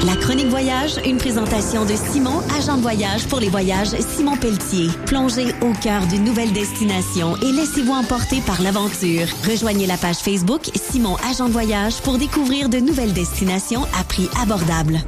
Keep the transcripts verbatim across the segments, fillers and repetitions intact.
La chronique voyage, une présentation de Simon, agent de voyage pour les voyages Simon Pelletier. Plongez au cœur d'une nouvelle destination et laissez-vous emporter par l'aventure. Rejoignez la page Facebook Simon, agent de voyage pour découvrir de nouvelles destinations à prix abordables.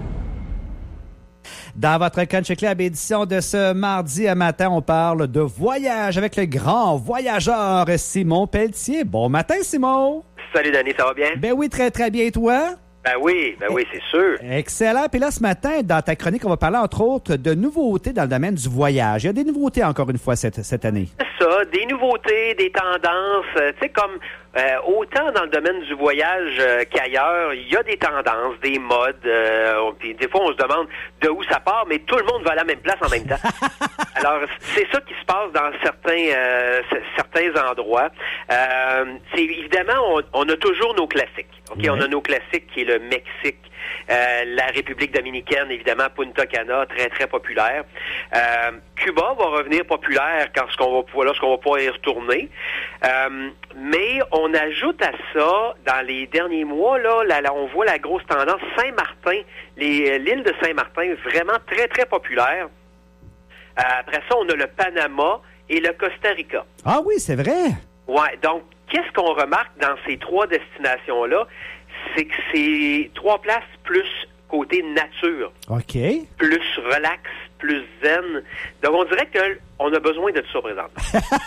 Dans votre Country Club édition de ce mardi à matin, on parle de voyage avec le grand voyageur Simon Pelletier. Bon matin, Simon! Salut, Danny, ça va bien? Ben oui, très, très bien, toi? Ben oui, ben oui, c'est sûr. Excellent. Puis là, ce matin, dans ta chronique, on va parler, entre autres, de nouveautés dans le domaine du voyage. Il y a des nouveautés, encore une fois, cette, cette année. C'est ça, des nouveautés, des tendances. Euh, tu sais, comme euh, autant dans le domaine du voyage euh, qu'ailleurs, il y a des tendances, des modes. Euh, puis des fois, on se demande de où ça part, mais tout le monde va à la même place en même temps. Alors, c'est ça qui se passe dans certains euh, c- certains endroits. Euh, c'est évidemment, on, on a toujours nos classiques. Ok, Ouais. on a nos classiques qui est le Mexique, euh, la République dominicaine, évidemment, Punta Cana, très très populaire. Euh, Cuba va revenir populaire quand ce qu'on va pouvoir, lorsqu'on va pouvoir y retourner. Euh, mais on ajoute à ça, dans les derniers mois, là, là, là on voit la grosse tendance Saint-Martin, les, l'île de Saint-Martin, vraiment très très populaire. Euh, après ça, on a le Panama et le Costa Rica. Ah oui, c'est vrai. Ouais, donc, qu'est-ce qu'on remarque dans ces trois destinations-là? C'est que c'est trois places plus côté nature, OK. plus relax, plus zen. Donc, on dirait qu'on a besoin de tout ça présentement.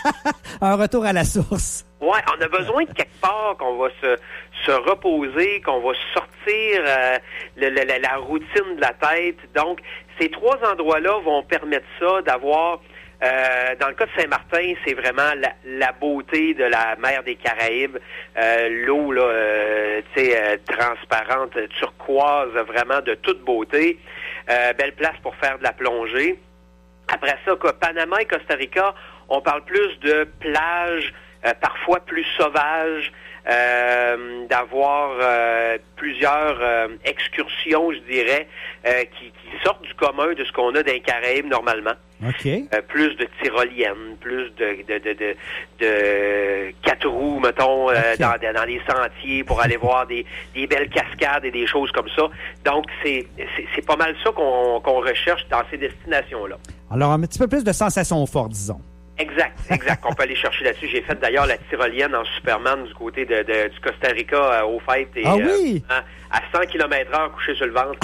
Un retour à la source. Ouais, on a besoin de quelque part qu'on va se, se reposer, qu'on va sortir euh, le, le, la, la routine de la tête. Donc, ces trois endroits-là vont permettre ça, d'avoir... Euh, dans le cas de Saint-Martin, c'est vraiment la, la beauté de la mer des Caraïbes. Euh, l'eau, là, euh, tu sais, euh, transparente, turquoise, vraiment de toute beauté. Euh, belle place pour faire de la plongée. Après ça, quoi, Panama et Costa Rica, on parle plus de plages, euh, parfois plus sauvages, euh, d'avoir euh, plusieurs euh, excursions, je dirais, euh, qui, qui sortent du commun de ce qu'on a dans les Caraïbes normalement. OK. Euh, plus de tyroliennes, plus de de, de, de, de quatre roues, mettons, euh, Okay. dans, dans les sentiers pour aller voir des, des belles cascades et des choses comme ça. Donc, c'est c'est, c'est pas mal ça qu'on, qu'on recherche dans ces destinations-là. Alors, un petit peu plus de sensations fortes, disons. Exact, exact. On peut aller chercher là-dessus. J'ai fait d'ailleurs la tyrolienne en Superman du côté de, de du Costa Rica euh, au fait. Et, Ah oui? euh, à cent kilomètres heure couché sur le ventre.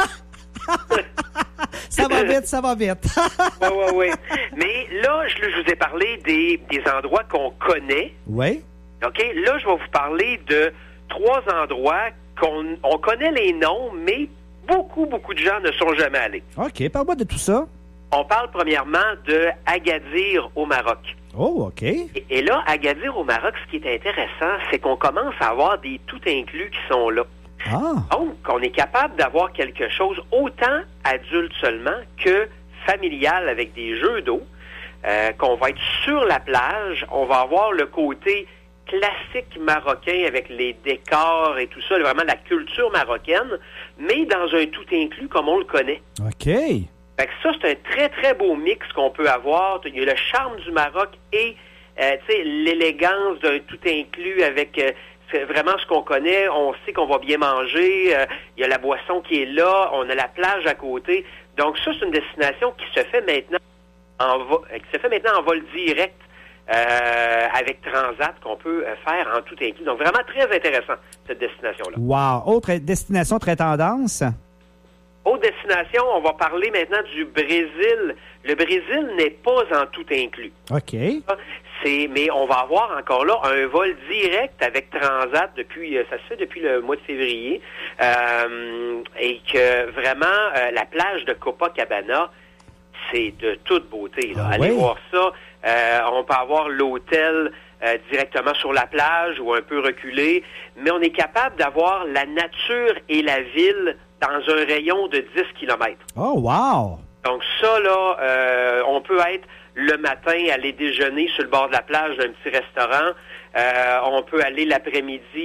Ça va vite, ça va vite. Oui, oui, oui. Mais là, je, je vous ai parlé des, des endroits qu'on connaît. Oui. OK? Là, je vais vous parler de trois endroits qu'on on connaît les noms, mais beaucoup, beaucoup de gens ne sont jamais allés. OK, parle-moi de tout ça. On parle premièrement de Agadir au Maroc. Oh, OK. Et, et là, Agadir au Maroc, ce qui est intéressant, c'est qu'on commence à avoir des tout inclus qui sont là. Ah. Donc, on est capable d'avoir quelque chose autant adulte seulement que familial avec des jeux d'eau, euh, qu'on va être sur la plage, on va avoir le côté classique marocain avec les décors et tout ça, vraiment la culture marocaine, mais dans un tout inclus comme on le connaît. OK. Fait que ça, c'est un très, très beau mix qu'on peut avoir. Il y a le charme du Maroc et euh, tu sais, l'élégance d'un tout inclus avec... Euh, c'est vraiment ce qu'on connaît, on sait qu'on va bien manger, euh, il y a la boisson qui est là, on a la plage à côté. Donc ça, c'est une destination qui se fait maintenant en vol, qui se fait maintenant en vol direct euh, avec Transat qu'on peut euh, faire en tout inclus. Donc vraiment très intéressant, cette destination-là. Wow. Autre destination très tendance? Autre destination, on va parler maintenant du Brésil. Le Brésil n'est pas en tout inclus. OK. C'est, mais on va avoir encore là un vol direct avec Transat depuis, ça se fait depuis le mois de février, euh, et que vraiment euh, la plage de Copacabana, c'est de toute beauté. Là. Ah, Allez oui. voir ça. Euh, on peut avoir l'hôtel euh, directement sur la plage ou un peu reculé, mais on est capable d'avoir la nature et la ville dans un rayon de dix kilomètres. Oh, wow. Donc ça, là, euh, on peut être le matin, aller déjeuner sur le bord de la plage d'un petit restaurant. Euh, on peut aller l'après-midi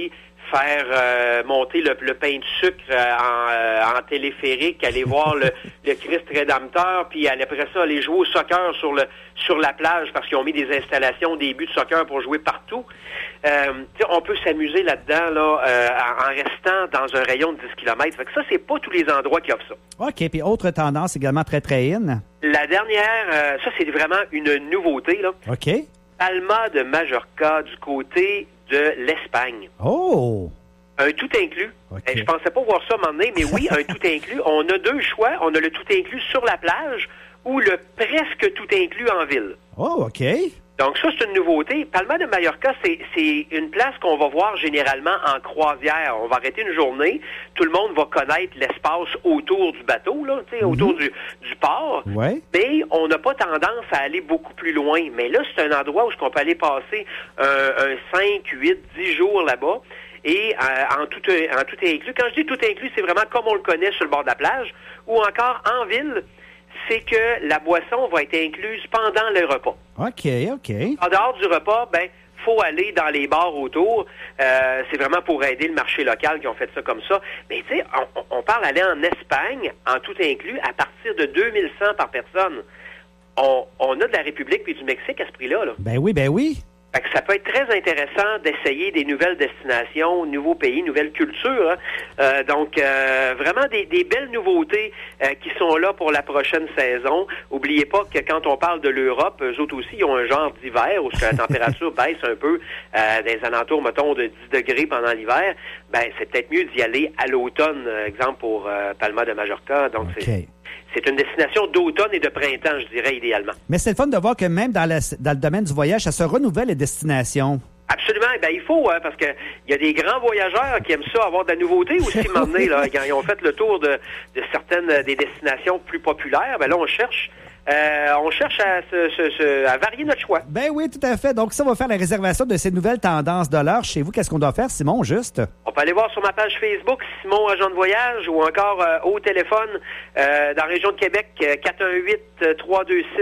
faire euh, monter le, le pain de sucre euh, en, euh, en téléphérique, aller voir le, le Christ Rédempteur, puis après ça, aller jouer au soccer sur le sur la plage, parce qu'ils ont mis des installations, des buts de soccer pour jouer partout. Euh, on peut s'amuser là-dedans là, euh, en, en restant dans un rayon de dix kilomètres. Fait que ça, c'est pas tous les endroits qui offrent ça. OK. Puis autre tendance également très, très in. La dernière, euh, ça, c'est vraiment une nouveauté, là. OK. Palma de Majorca, du côté de l'Espagne. Oh! Un tout inclus. Okay. Je pensais pas voir ça à un moment donné, mais oui, un tout inclus. On a deux choix. On a le tout inclus sur la plage ou le presque tout inclus en ville. Oh, OK. Donc ça, c'est une nouveauté. Palma de Mallorca, c'est, c'est une place qu'on va voir généralement en croisière. On va arrêter une journée, tout le monde va connaître l'espace autour du bateau, là, tu sais, mm-hmm. autour du, du port. Ouais. Mais on n'a pas tendance à aller beaucoup plus loin. Mais là, c'est un endroit où on peut aller passer un, un cinq, huit, dix jours là-bas. Et euh, en tout en tout inclus. Quand je dis tout inclus, c'est vraiment comme on le connaît sur le bord de la plage, ou encore en ville, c'est que la boisson va être incluse pendant le repas. OK, OK. En dehors du repas, ben, faut aller dans les bars autour. Euh, c'est vraiment pour aider le marché local qui ont fait ça comme ça. Mais tu sais, on, on parle d'aller en Espagne, en tout inclus, à partir de deux mille cent par personne. On, on a de la République puis du Mexique à ce prix-là, là. Ben oui, ben oui. Fait que ça peut être très intéressant d'essayer des nouvelles destinations, nouveaux pays, nouvelles cultures. Hein. Euh, donc, euh, vraiment des, des belles nouveautés euh, qui sont là pour la prochaine saison. Oubliez pas que quand on parle de l'Europe, eux autres aussi, ils ont un genre d'hiver où la température baisse un peu euh, des alentours, mettons, de dix degrés pendant l'hiver. Ben, c'est peut-être mieux d'y aller à l'automne, euh, exemple pour euh, Palma de Majorca. Donc, okay. c'est... C'est une destination d'automne et de printemps, je dirais, idéalement. Mais c'est le fun de voir que même dans, la, dans le domaine du voyage, ça se renouvelle les destinations. Absolument. Ben, il faut, hein, parce que il y a des grands voyageurs qui aiment ça, avoir de la nouveauté aussi, m'emmener, là. Quand ils ont fait le tour de, de certaines des destinations plus populaires, ben là, on cherche Euh, on cherche à, se, se, se, à varier notre choix. Ben oui, tout à fait. Donc, ça, on va faire la réservation de ces nouvelles tendances de l'heure. Chez vous, qu'est-ce qu'on doit faire, Simon, juste? On peut aller voir sur ma page Facebook, Simon Agent de voyage, ou encore euh, au téléphone euh, dans la région de Québec, quatre un huit, trois deux six